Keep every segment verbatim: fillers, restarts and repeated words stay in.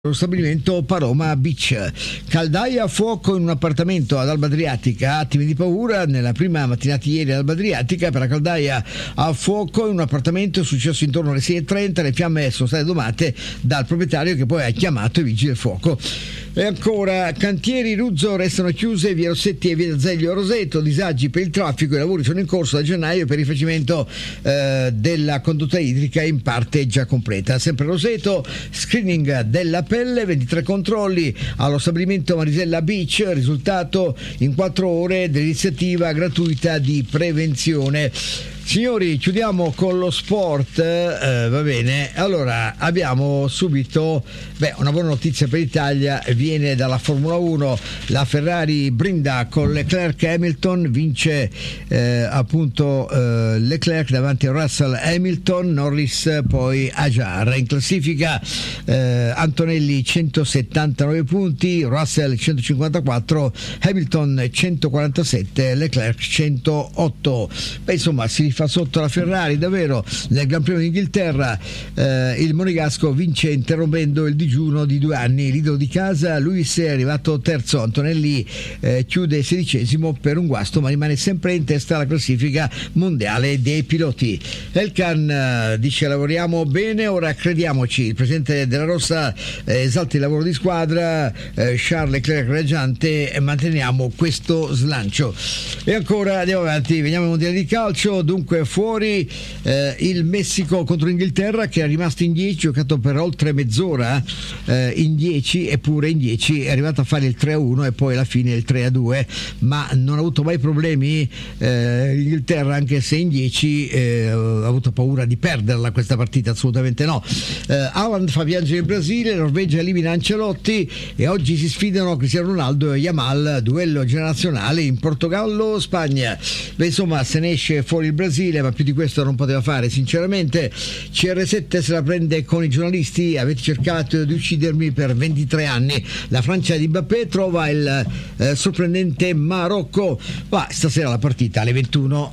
Lo stabilimento Paloma Beach. Caldaia a fuoco in un appartamento ad Alba Adriatica. Attimi di paura nella prima mattinata ieri ad Alba Adriatica per la caldaia a fuoco in un appartamento, successo intorno alle sei e trenta. Le fiamme sono state domate dal proprietario, che poi ha chiamato i vigili del fuoco. E ancora, cantieri Ruzzo restano chiuse, via Rossetti e via Zaglio Roseto, disagi per il traffico. I lavori sono in corso da gennaio per il rifacimento eh, della condotta idrica, in parte già completa. Sempre Roseto, screening della pelle, ventitré controlli allo stabilimento Marisella Beach, risultato in quattro ore dell'iniziativa gratuita di prevenzione. Signori, chiudiamo con lo sport, eh, va bene. Allora, abbiamo subito beh, una buona notizia per l'Italia, viene dalla Formula uno. La Ferrari brinda con Leclerc e Hamilton, vince eh, appunto eh, Leclerc davanti a Russell, Hamilton, Norris poi Ajar. In classifica eh, Antonelli centosettantanove punti, Russell centocinquantaquattro, Hamilton centoquarantasette, Leclerc centootto. Beh, insomma, si fa sotto la Ferrari davvero. Nel Gran Premio d'Inghilterra eh, il monegasco vince interrompendo il digiuno di due anni. L'idolo di casa Lewis è arrivato terzo, Antonelli eh, chiude sedicesimo per un guasto, ma rimane sempre in testa alla classifica mondiale dei piloti. Elkan eh, dice: lavoriamo bene, ora crediamoci. Il presidente della Rossa eh, esalta il lavoro di squadra, eh, Charles Leclerc raggiante, e manteniamo questo slancio. E ancora andiamo avanti, veniamo ai mondiali di calcio. Dunque fuori eh, il Messico contro l'Inghilterra, che è rimasto in dieci, giocato per oltre mezz'ora eh, in dieci, eppure in dieci è arrivato a fare il tre a uno e poi alla fine il tre a due, ma non ha avuto mai problemi eh, l'Inghilterra, anche se in dieci eh, ha avuto paura di perderla questa partita, assolutamente no. eh, Haaland fa piangere il Brasile, la Norvegia elimina Ancelotti e oggi si sfidano Cristiano Ronaldo e Yamal, duello generazionale in Portogallo Spagna. Beh, insomma, se ne esce fuori il Brasile, ma più di questo non poteva fare sinceramente. C R sette se la prende con i giornalisti: avete cercato di uccidermi per ventitré anni. La Francia di Mbappé trova il eh, sorprendente Marocco. Ma stasera la partita alle ventuno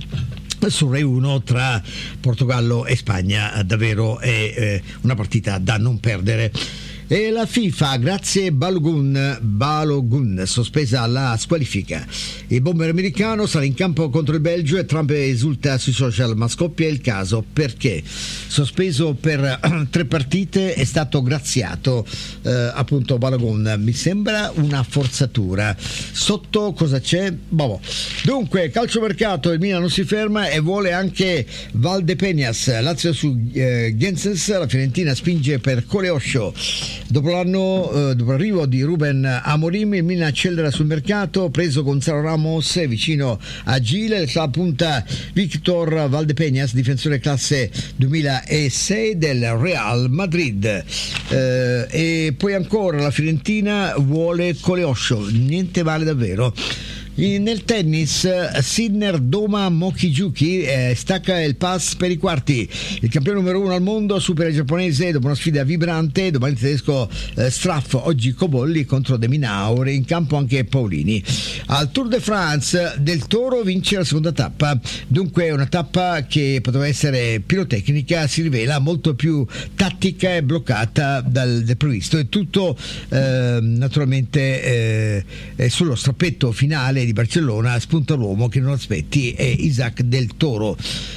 su Rai uno tra Portogallo e Spagna, davvero è eh, una partita da non perdere. E la FIFA, grazie Balogun, Balogun, sospesa la squalifica. Il bomber americano sarà in campo contro il Belgio e Trump esulta sui social, ma scoppia il caso perché sospeso per tre partite, è stato graziato eh, appunto Balogun. Mi sembra una forzatura. Sotto cosa c'è? Boh. Dunque, calciomercato, il Milan non si ferma e vuole anche Valdepeñas. Lazio su eh, Gensens, la Fiorentina spinge per Coleoscio. Dopo l'anno, eh, dopo l'arrivo di Ruben Amorim, il Milan accelera sul mercato, preso Gonzalo Ramos vicino a Gile. Il club punta Victor Valdepeñas, difensore classe duemilasei del Real Madrid. Eh, e poi ancora la Fiorentina vuole Coleoscio, niente vale davvero. Nel tennis, Sinner doma Mochizuki, eh, stacca il pass per i quarti. Il campione numero uno al mondo supera il giapponese dopo una sfida vibrante. Domani il tedesco eh, Straff, oggi Cobolli contro De Minaur, in campo anche Paolini. Al Tour de France del Toro vince la seconda tappa, dunque una tappa che poteva essere pirotecnica si rivela molto più tattica e bloccata dal, del previsto. È tutto eh, naturalmente eh, è sullo strappetto finale di Barcellona, spunta l'uomo che non aspetti, è Isaac del Toro.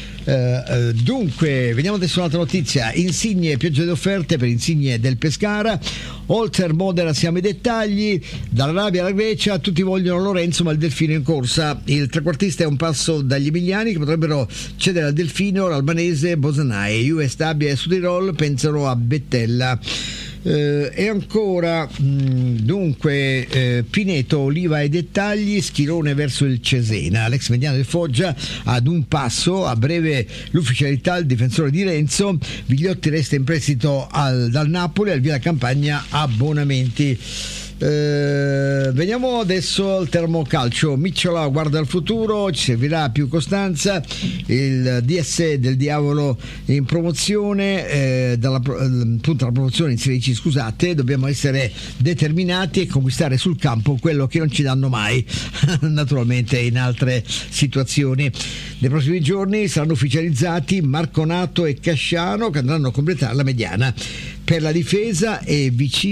Uh, dunque veniamo adesso a un'altra notizia. Insigne, pioggia di offerte per Insigne del Pescara. Oltre Modena siamo ai dettagli, dall'Arabia alla Grecia tutti vogliono Lorenzo, ma il Delfino è in corsa. Il trequartista è un passo dagli emiliani, che potrebbero cedere al Delfino l'albanese Bosanai. U S Stabia e Sudirol pensano a Bettella. Uh, e ancora mh, dunque uh, Pineto, Oliva ai dettagli, Schirone verso il Cesena. L'ex mediano del Foggia ad un passo, a breve l'ufficialità, il difensore di Renzo. Vigliotti resta in prestito al, dal Napoli, al via la campagna abbonamenti. Eh, veniamo adesso al termocalcio. Micciola guarda al futuro, ci servirà più costanza. Il D S del Diavolo in promozione, eh, dalla, appunto la promozione in Serie C, scusate, dobbiamo essere determinati e conquistare sul campo quello che non ci danno mai naturalmente in altre situazioni. Nei prossimi giorni saranno ufficializzati Marconato e Casciano, che andranno a completare la mediana. Per la difesa è vicino